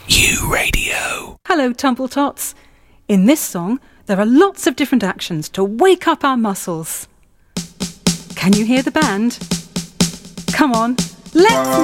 U Radio. Hello, Tumbletots. In this song, there are lots of different actions to wake up our muscles. Can you hear the band? Come on, let's